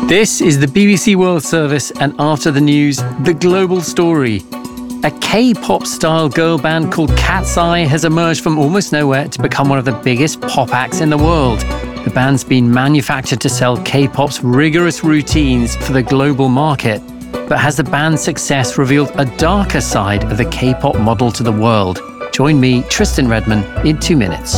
This is the BBC World Service, and after the news, the global story. A K-pop style girl band called Cat's Eye has emerged from almost nowhere to become one of the biggest pop acts in the world. The band's been manufactured to sell K-pop's rigorous routines for the global market. But has the band's success revealed a darker side of the K-pop model to the world? Join me, Tristan Redman, in 2 minutes.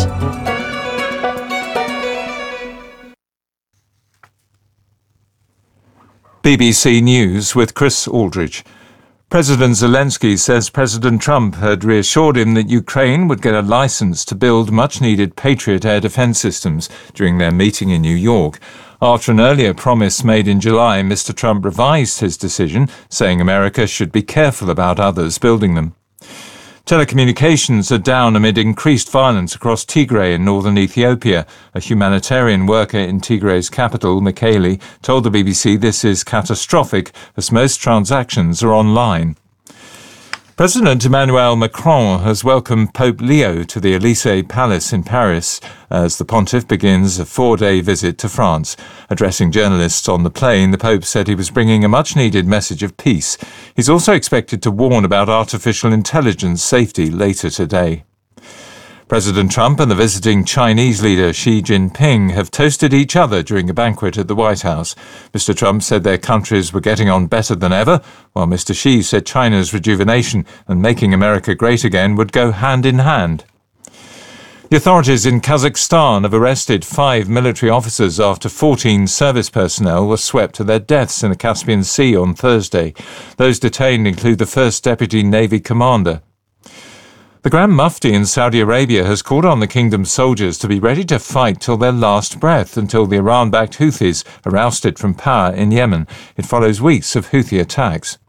BBC News with Chris Aldridge. President Zelensky says President Trump had reassured him that Ukraine would get a license to build much-needed Patriot air defense systems during their meeting in New York. After an earlier promise made in July, Mr. Trump revised his decision, saying America should be careful about others building them. Telecommunications are down amid increased violence across Tigray in northern Ethiopia. A humanitarian worker in Tigray's capital, Mekelle, told the BBC this is catastrophic as most transactions are online. President Emmanuel Macron has welcomed Pope Leo to the Élysée Palace in Paris as the pontiff begins a 4-day visit to France. Addressing journalists on the plane, the Pope said he was bringing a much-needed message of peace. He's also expected to warn about artificial intelligence safety later today. President Trump and the visiting Chinese leader Xi Jinping have toasted each other during a banquet at the White House. Mr. Trump said their countries were getting on better than ever, while Mr. Xi said China's rejuvenation and making America great again would go hand in hand. The authorities in Kazakhstan have arrested 5 military officers after 14 service personnel were swept to their deaths in the Caspian Sea on Thursday. Those detained include the first deputy Navy commander. The Grand Mufti in Saudi Arabia has called on the kingdom's soldiers to be ready to fight till their last breath until the Iran-backed Houthis are ousted from power in Yemen. It follows weeks of Houthi attacks.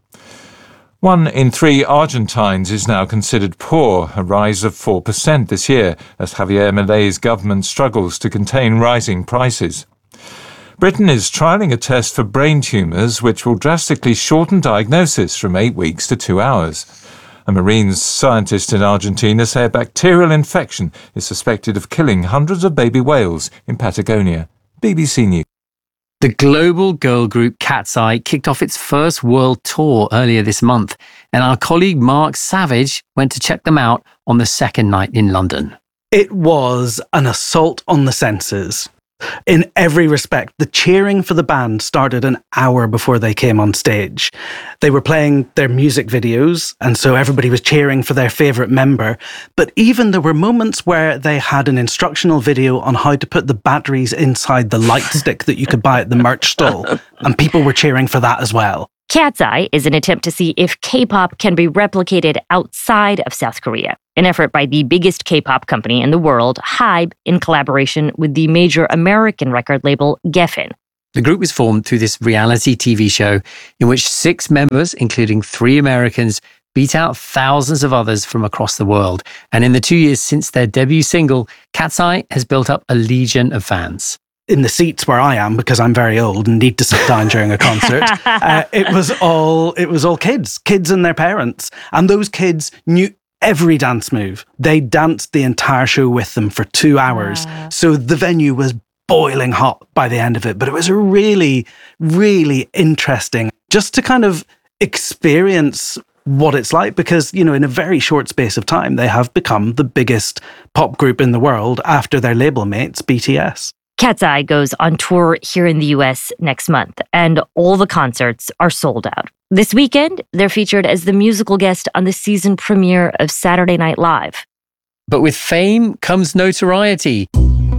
1 in 3 Argentines is now considered poor, a rise of 4% this year, as Javier Milei's government struggles to contain rising prices. Britain is trialling a test for brain tumours which will drastically shorten diagnosis from 8 weeks to 2 hours. A marine scientist in Argentina say a bacterial infection is suspected of killing hundreds of baby whales in Patagonia. BBC News. The global girl group Cat's Eye kicked off its first world tour earlier this month, and our colleague Mark Savage went to check them out on the second night in London. It was an assault on the senses. In every respect, the cheering for the band started an hour before they came on stage. They were playing their music videos, and so everybody was cheering for their favourite member. But even there were moments where they had an instructional video on how to put the batteries inside the light stick that you could buy at the merch stall, and people were cheering for that as well. Cat's Eye is an attempt to see if K-pop can be replicated outside of South Korea, an effort by the biggest K-pop company in the world, HYBE, in collaboration with the major American record label Geffen. The group was formed through this reality TV show in which 6 members, including 3 Americans, beat out thousands of others from across the world. And in the 2 years since their debut single, Cat's Eye has built up a legion of fans. In the seats where I am, because I'm very old and need to sit down during a concert, it was all kids and their parents. And those kids knew every dance move. They danced the entire show with them for 2 hours. So the venue was boiling hot by the end of it. But it was a really, really interesting just to kind of experience what it's like, because, you know, in a very short space of time, they have become the biggest pop group in the world after their label mates, BTS. Cat's Eye goes on tour here in the US next month, and all the concerts are sold out. This weekend, they're featured as the musical guest on the season premiere of Saturday Night Live. But with fame comes notoriety.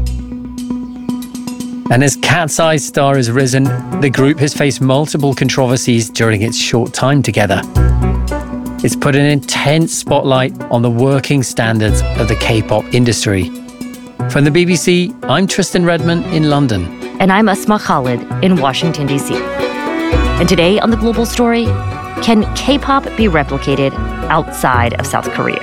And as Cat's Eye's star has risen, the group has faced multiple controversies during its short time together. It's put an intense spotlight on the working standards of the K-pop industry. From the BBC, I'm Tristan Redman in London. And I'm Asma Khalid in Washington, D.C. And today on The Global Story, can K-pop be replicated outside of South Korea?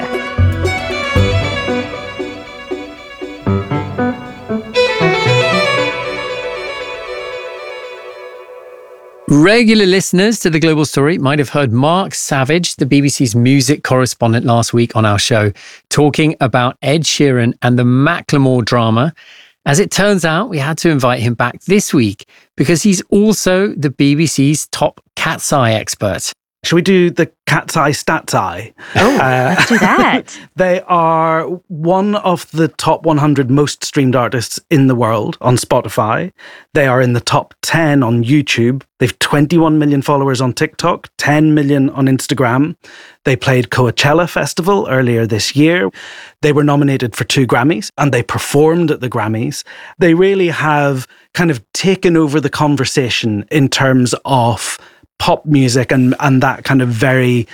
Regular listeners to The Global Story might have heard Mark Savage, the BBC's music correspondent last week on our show, talking about Ed Sheeran and the Macklemore drama. As it turns out, we had to invite him back this week because he's also the BBC's top Cat's Eye expert. Shall we do the Cat's Eye Stats Eye? Oh, let's do that. They are one of the top 100 most streamed artists in the world on Spotify. They are in the top 10 on YouTube. They've 21 million followers on TikTok, 10 million on Instagram. They played Coachella Festival earlier this year. They were nominated for 2 Grammys and they performed at the Grammys. They really have kind of taken over the conversation in terms of pop music and that kind of very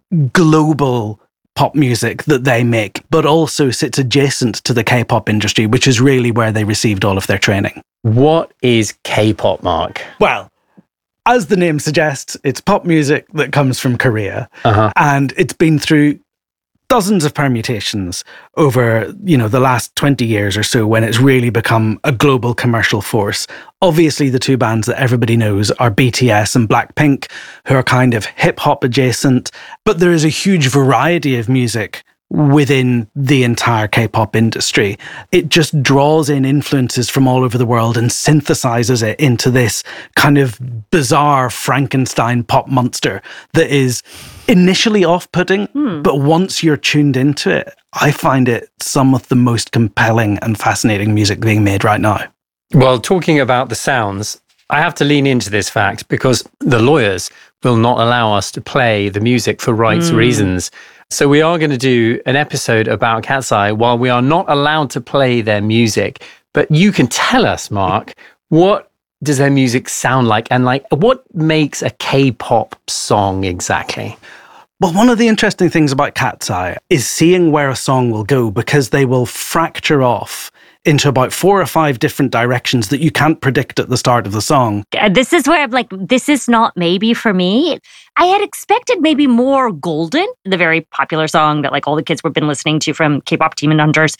global pop music that they make, but also sits adjacent to the K-pop industry, which is really where they received all of their training. What is K-pop, Mark? Well, as the name suggests, it's pop music that comes from Korea. And it's been through dozens of permutations over, the last 20 years or so when it's really become a global commercial force. Obviously, the 2 bands that everybody knows are BTS and Blackpink, who are kind of hip-hop adjacent, but there is a huge variety of music within the entire K-pop industry. It just draws in influences from all over the world and synthesizes it into this kind of bizarre Frankenstein pop monster that is initially off-putting, but once you're tuned into it, I find it some of the most compelling and fascinating music being made right now. Well, talking about the sounds, I have to lean into this fact because the lawyers will not allow us to play the music for rights reasons. So we are going to do an episode about Cat's Eye while we are not allowed to play their music. But you can tell us, Mark, what does their music sound like? And what makes a K-pop song exactly? Well, one of the interesting things about Cat's Eye is seeing where a song will go, because they will fracture off into about 4 or 5 different directions that you can't predict at the start of the song. This is where I'm like, this is not maybe for me. I had expected maybe more Golden, the very popular song that all the kids have been listening to from K-pop Demon Hunters.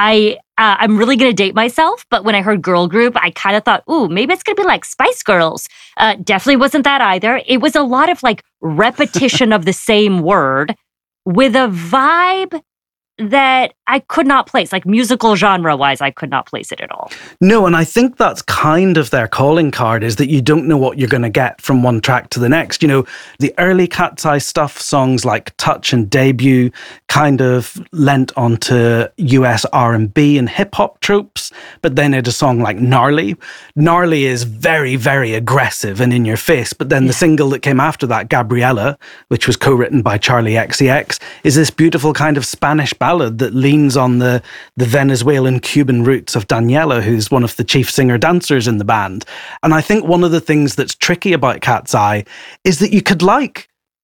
I'm really going to date myself, but when I heard girl group, I kind of thought, ooh, maybe it's going to be like Spice Girls. Definitely wasn't that either. It was a lot of repetition of the same word with a vibe that I could not place, musical genre-wise, I could not place it at all. No, and I think that's kind of their calling card, is that you don't know what you're going to get from one track to the next. The early Cat's Eye stuff, songs like Touch and Debut, kind of lent onto US R&B and hip-hop tropes, but then it had a song like Gnarly. Gnarly is very, very aggressive and in your face, but then the single that came after that, Gabriela, which was co-written by Charlie XCX, is this beautiful kind of Spanish ballad that leans on the Venezuelan-Cuban roots of Daniela, who's one of the chief singer-dancers in the band. And I think one of the things that's tricky about Cat's Eye is that you could like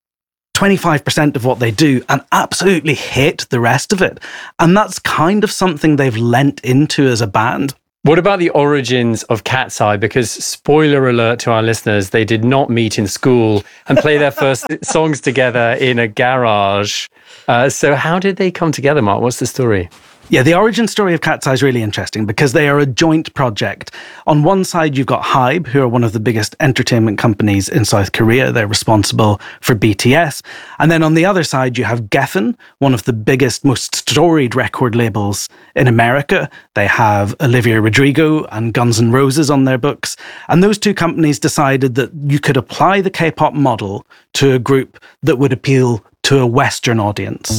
25% of what they do and absolutely hate the rest of it. And that's kind of something they've lent into as a band. What about the origins of Cat's Eye? Because, spoiler alert to our listeners, they did not meet in school and play their first songs together in a garage. So how did they come together, Mark? What's the story? Yeah, the origin story of Cat's Eye is really interesting because they are a joint project. On one side, you've got HYBE, who are one of the biggest entertainment companies in South Korea. They're responsible for BTS. And then on the other side, you have Geffen, one of the biggest, most storied record labels in America. They have Olivia Rodrigo and Guns N' Roses on their books. And those 2 companies decided that you could apply the K-pop model to a group that would appeal to a Western audience.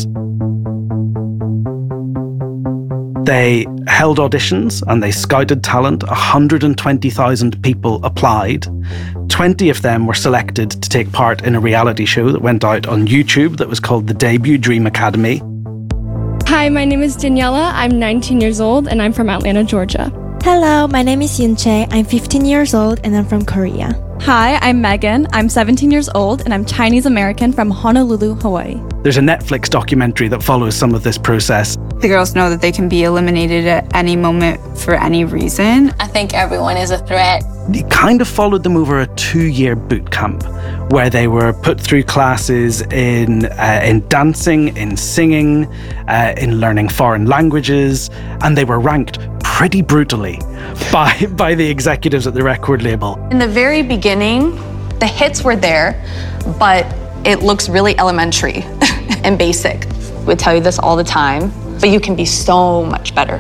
They held auditions and they scouted talent. 120,000 people applied. 20 of them were selected to take part in a reality show that went out on YouTube that was called The Debut Dream Academy. Hi, my name is Daniela. I'm 19 years old and I'm from Atlanta, Georgia. Hello, my name is Yoonchae. I'm 15 years old and I'm from Korea. Hi, I'm Megan. I'm 17 years old and I'm Chinese American from Honolulu, Hawaii. There's a Netflix documentary that follows some of this process. The girls know that they can be eliminated at any moment for any reason. I think everyone is a threat. It kind of followed them over a 2-year boot camp where they were put through classes in dancing, in singing, in learning foreign languages, and they were ranked pretty brutally by the executives at the record label. In the very beginning, the hits were there, but it looks really elementary and basic. We tell you this all the time, but you can be so much better.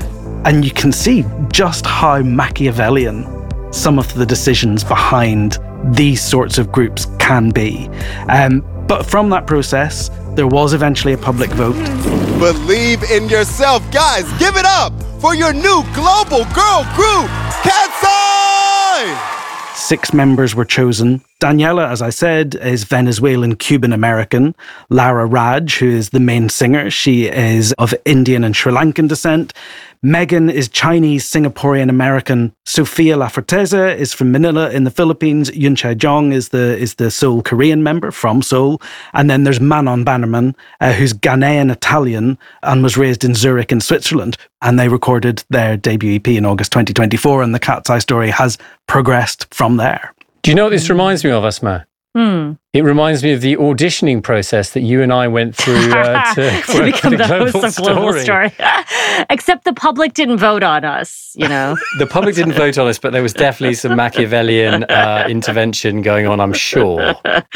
And you can see just how Machiavellian some of the decisions behind these sorts of groups can be. But from that process, there was eventually a public vote. Believe in yourself, guys. Give it up for your new global girl group, Cat's Eye! 6 members were chosen. Daniela, as I said, is Venezuelan-Cuban-American. Lara Raj, who is the main singer, she is of Indian and Sri Lankan descent. Megan is Chinese, Singaporean-American. Sofia Laforteza is from Manila in the Philippines. Yoon Chae-jong is the Seoul Korean member from Seoul. And then there's Manon Bannerman, who's Ghanaian-Italian and was raised in Zurich in Switzerland. And they recorded their debut EP in August 2024, and the Cat's Eye story has progressed from there. Do you know what this reminds me of, Asma? It reminds me of the auditioning process that you and I went through to become the host of Global Story. Except the public didn't vote on us, you know. The public didn't vote on us, but there was definitely some Machiavellian intervention going on, I'm sure.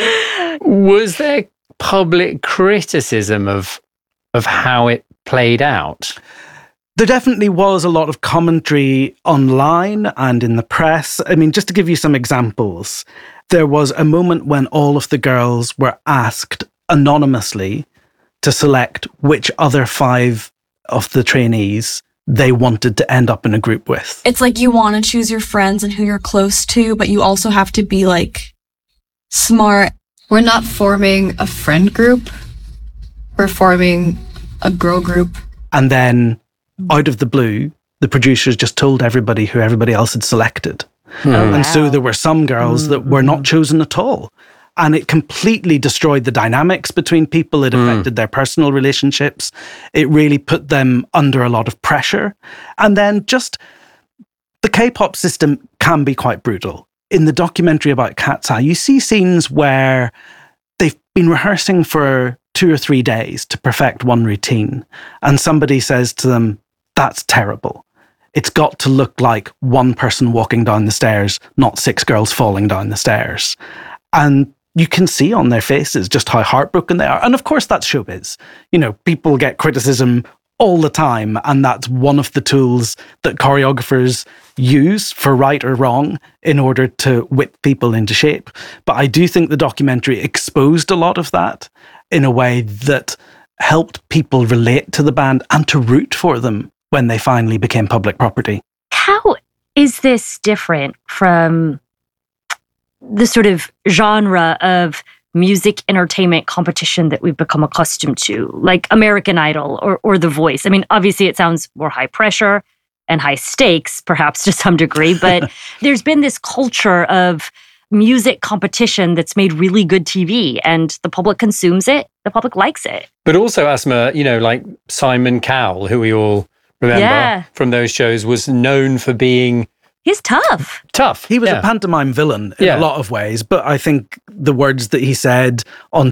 Was there public criticism of how it played out? There definitely was a lot of commentary online and in the press. I mean, just to give you some examples, there was a moment when all of the girls were asked anonymously to select which other 5 of the trainees they wanted to end up in a group with. It's like you want to choose your friends and who you're close to, but you also have to be like smart. We're not forming a friend group. We're forming a girl group. And then out of the blue, the producers just told everybody who everybody else had selected. And so there were some girls that were not chosen at all. And it completely destroyed the dynamics between people. It affected their personal relationships. It really put them under a lot of pressure. And then just the K-pop system can be quite brutal. In the documentary about Cat's Eye, you see scenes where they've been rehearsing for 2 or 3 days to perfect one routine. And somebody says to them, "That's terrible. It's got to look like one person walking down the stairs, not 6 girls falling down the stairs." And you can see on their faces just how heartbroken they are. And of course, that's showbiz. You know, people get criticism all the time, and that's one of the tools that choreographers use, for right or wrong, in order to whip people into shape. But I do think the documentary exposed a lot of that in a way that helped people relate to the band and to root for them when they finally became public property. How is this different from the sort of genre of music entertainment competition that we've become accustomed to, like American Idol or The Voice? I mean, obviously it sounds more high pressure and high stakes, perhaps to some degree, but there's been this culture of music competition that's made really good TV, and the public consumes it, the public likes it. But also, Asma, you know, like Simon Cowell, who we all remember from those shows, was known for being... He's tough. He was a pantomime villain in a lot of ways, but I think the words that he said on